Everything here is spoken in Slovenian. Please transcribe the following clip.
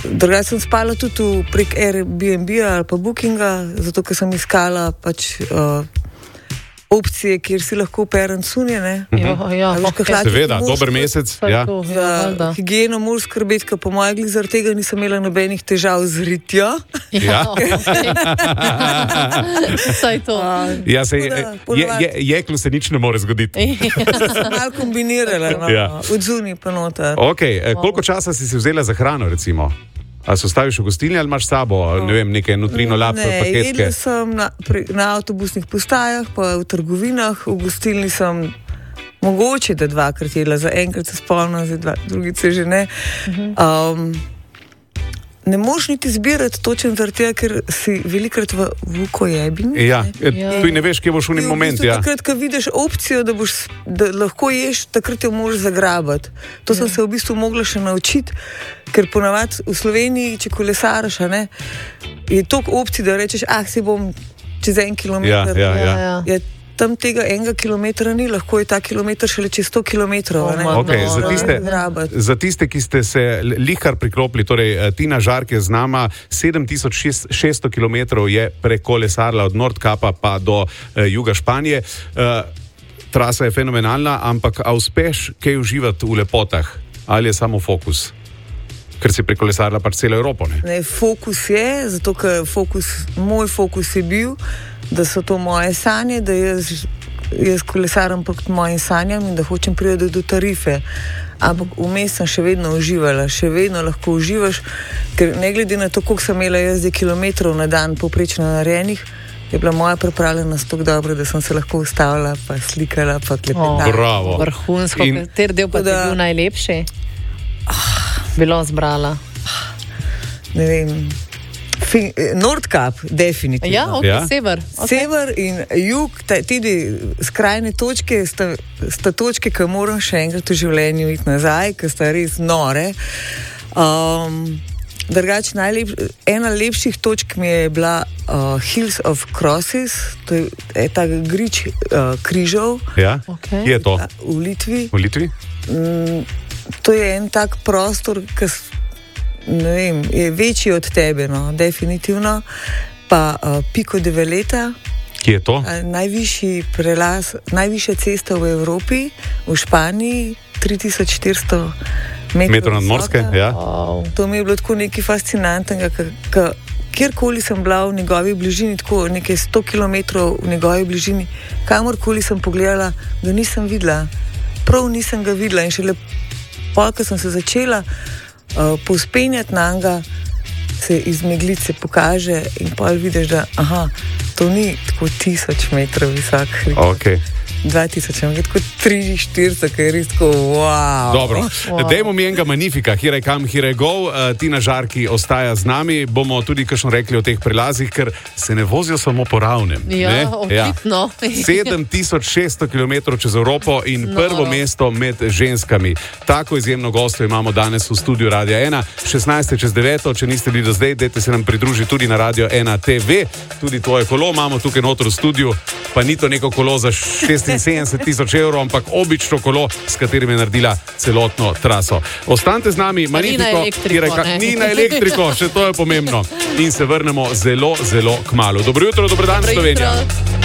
Drugače sem spala tudi prek Airbnb ali pa Bookinga, zato ker sem iskala pač opcije, kjer si lahko operem cunje, ne? Seveda, dober mesec. Za higieno moraš skrbeti, ker po mojem zaradi tega nisem imela nobenih težav z ritjo. Saj to. Jeklu se nič ne more zgoditi. Sem malo kombinirala, od zunaj pa noter. Koliko časa si vzela za hrano, recimo? A se ostaviš v gostilni ali imaš s sabo, ne vem, neke Nutrino Lab paketke? Ne, jedla sem na avtobusnih postajah, pa v trgovinah, v gostilni sem mogoče, da 2-krat jedla, za enkrat se spomnim, za drugice že ne. Ne moš niti zbirati točno zaradi tega, ker si velikrat v vukojebini. Tu ne veš, kje boš v nekem momentu. Takrat, ko vidiš opcijo, da lahko ješ, takrat jo moraš zagrabati. To sem se v bistvu mogla še naučiti, ker ponavadi v Sloveniji, če kolesaraš, je toliko opcij, da rečeš, si bom čez 1 kilometer. Tam tega 1 kilometra ni, lahko je ta kilometer šele čez 100 kilometrov. Za tiste, ki ste se lihkar priklopili, torej Tina Žark je z nama, 7600 kilometrov je prekolesarila od Nordkapa pa do juga Španije. Trasa je fenomenalna, ampak a uspeš kaj uživati v lepotah? Ali je samo fokus? Ker si prekolesarila pač celo Evropo, ne? Ne, fokus je, zato ker moj fokus je bil, da so to moje sanje, da jaz kolesaram proti mojim sanjam in da hočem priti do Tarife. Ampak vmes sem še vedno uživala, še vedno lahko uživaš, ker ne glede na to, koliko sem imela jaz kilometrov na dan poprečno narejenih, je bila moja pripravljenost tako dobra, da sem se lahko ustavila, pa slikala, pa klepetala. Bravo. Vrhunsko, kater del pa ti bil najlepši? Bilo zbrala. Ne vem. Nordkap, definitivno. Sever. Sever in jug, tudi skrajne točke sta točke, ki moram še enkrat v življenju iti nazaj, ker sta res nore. Drugače, ena lepših točk mi je bila Hills of Crosses, to je ta grič križov. Kje je to? V Litvi. V Litvi? To je en tak prostor, ki ne vem, je večji od tebe, definitivno. Pa Pico de Veleta. Kje je to? Najvišji prelaz, najvišja cesta v Evropi, v Španiji, 3400 metrov nadmorske. To mi je bilo tako nekaj fascinantnega, kjerkoli sem bila v njegovi bližini, tako nekaj 100 kilometrov v njegovi bližini, kamorkoli sem pogledala, ga nisem videla. Prav nisem ga videla in šele pol, ko sem se začela povzpenjati na njega, se iz meglice pokaže in pol vidiš, da to ni tako 1000 metrov visok hrib. 2000, tako 3-4, ki je res tako, wow. Dobro, dajmo mi enega magnifika, here I come, here I go. Tina Žarki ostaja z nami, bomo tudi kakšno rekli o teh prelazih, ker se ne vozijo samo po ravnem. Očitno. 7600 km čez Evropo in prvo mesto med ženskami. Tako izjemno gosto imamo danes v studiu Radia 1, 16:09, če niste bili do zdaj, dajte se nam pridružiti tudi na Radio 1 TV, tudi tvoje kolo imamo tukaj noter v studiu, pa ni to neko kolo za 76,000 evrov, ampak obično kolo, s katerim je naredila celotno traso. Ostanite z nami, magnifiko, ni na elektriko, še to je pomembno. In se vrnemo zelo, zelo kmalu. Dobro jutro, dober dan, Slovenija.